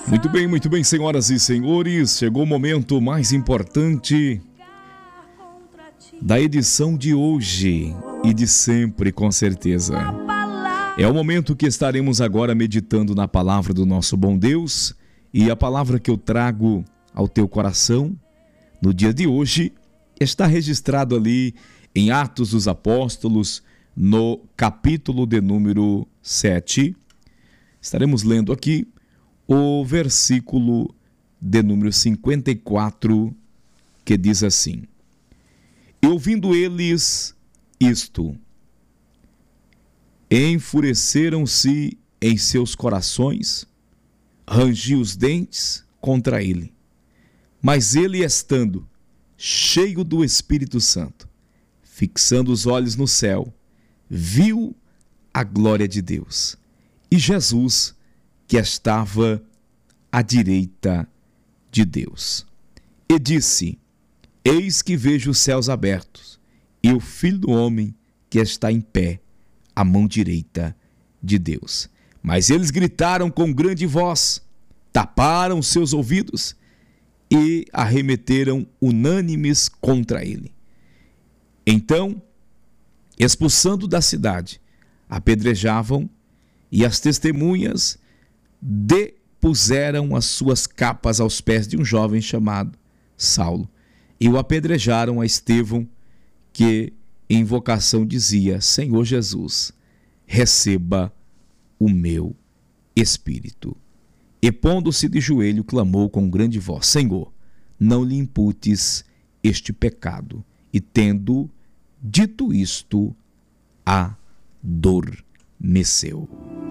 Muito bem, senhoras e senhores, chegou o momento mais importante da edição de hoje e de sempre, com certeza. É o momento que estaremos agora meditando na palavra do nosso bom Deus, e a palavra que eu trago ao teu coração no dia de hoje está registrado ali em Atos dos Apóstolos, no capítulo de número 7. Estaremos lendo aqui o versículo de número 54, que diz assim: E ouvindo eles isto, enfureceram-se em seus corações, rangiam os dentes contra ele. Mas ele, estando cheio do Espírito Santo, fixando os olhos no céu, viu a glória de Deus e Jesus, que estava à direita de Deus. E disse: Eis que vejo os céus abertos e o Filho do Homem que está em pé à mão direita de Deus. Mas eles gritaram com grande voz, taparam seus ouvidos e arremeteram unânimes contra ele. Então, expulsando da cidade, apedrejavam, e as testemunhas depuseram as suas capas aos pés de um jovem chamado Saulo, e o apedrejaram a Estevão, que em invocação dizia: Senhor Jesus, receba o meu espírito. E pondo-se de joelho, clamou com grande voz: Senhor, não lhe imputes este pecado. E tendo dito isto, adormeceu.